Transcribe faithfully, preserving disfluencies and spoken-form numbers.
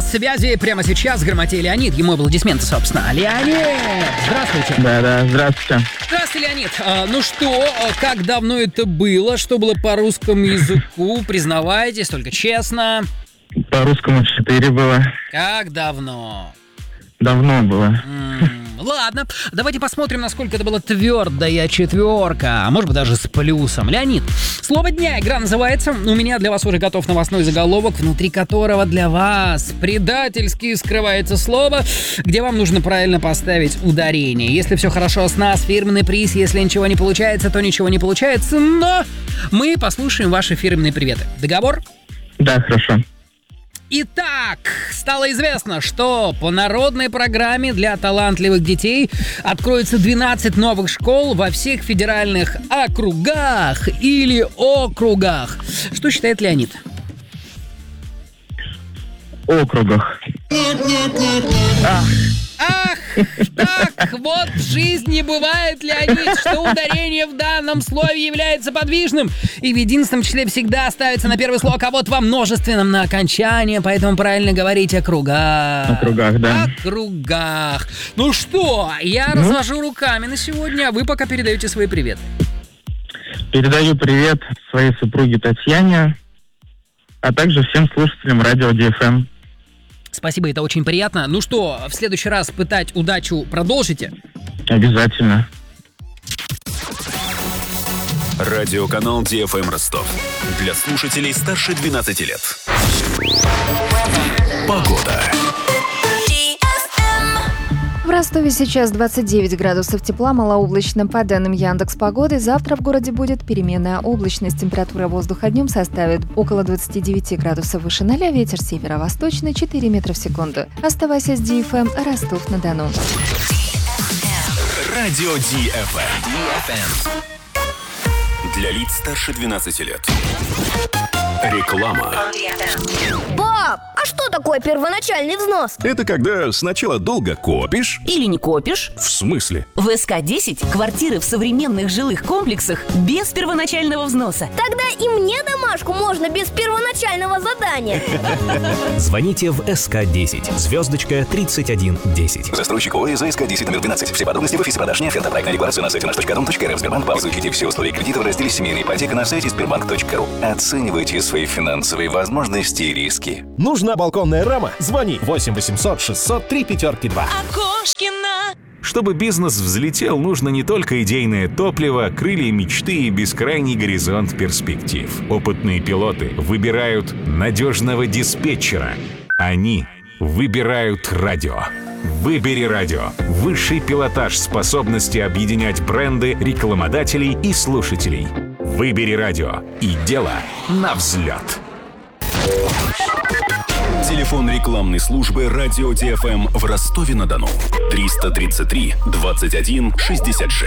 связи прямо сейчас Грамотей Леонид. Ему аплодисменты, собственно. Леонид, здравствуйте. Да-да, здравствуйте. Здравствуйте, Леонид. А, ну что, как давно это было? Что было по русскому языку? Признавайтесь, только честно. По русскому четыре было. Как давно? Давно было. М-м, ладно, давайте посмотрим, насколько это была твердая четверка, а может быть даже с плюсом. Леонид, слово дня, игра называется. У меня для вас уже готов новостной заголовок, внутри которого для вас предательски скрывается слово, где вам нужно правильно поставить ударение. Если все хорошо с нас, фирменный приз. Если ничего не получается, то ничего не получается. Но мы послушаем ваши фирменные приветы. Договор? Да, хорошо. Итак, стало известно, что по народной программе для талантливых детей откроется двенадцать новых школ во всех федеральных округах или округах. Что считает Леонид? Округах. Ах, ах, так, вот в жизни бывает, Леонид, что ударение в данном слове является подвижным и в единственном числе всегда ставится на первый слог, а вот во множественном на окончание, поэтому правильно говорить округах. Округах, да. Округах. Ну что, я ну? развожу руками на сегодня, а вы пока передаете свои приветы. Передаю привет своей супруге Татьяне, а также всем слушателям радио ди эф эм. Спасибо, это очень приятно. Ну что, в следующий раз пытать удачу продолжите? Обязательно. Радиоканал ди эф эм Ростов. Для слушателей старше двенадцати лет. Погода. В Ростове сейчас двадцать девять градусов тепла, малооблачно. По данным Яндекс.Погоды, завтра в городе будет переменная облачность. Температура воздуха днем составит около двадцать девять градусов выше ноля, ветер северо-восточный четыре метра в секунду. Оставайся с ди эф эм, Ростов-на-Дону. Радио ди эф эм. Для лиц старше двенадцати лет. Реклама. Пап, а что такое первоначальный взнос? Это когда сначала долго копишь. Или не копишь. В смысле? В эс ка десять квартиры в современных жилых комплексах без первоначального взноса. Тогда и мне домашку можно без первоначального задания. Звоните в эс ка десять, звездочка тридцать один десять. Застройщик ОАО эс ка десять номер двенадцать. Все подробности в офисе продаж не оферта. Проектная декларация на сайте наш точка дом точка эр эф. Сбербанк. Изучите все условия кредита в разделе «Семейная ипотека» на сайте сбербанк точка ру. Оценивайте свои финансовые возможности и риски. Нужна балконная рама? Звони восемь восемьсот шестьсот три пятерки два. Окошкина. Чтобы бизнес взлетел, нужно не только идейное топливо, крылья мечты и бескрайний горизонт перспектив. Опытные пилоты выбирают надежного диспетчера. Они выбирают радио. Выбери радио. Высший пилотаж способности объединять бренды, рекламодателей и слушателей. Выбери радио. И дело на взлет. Телефон рекламной службы радио ди эф эм в Ростове-на-Дону. триста тридцать три двадцать один шестьдесят шесть.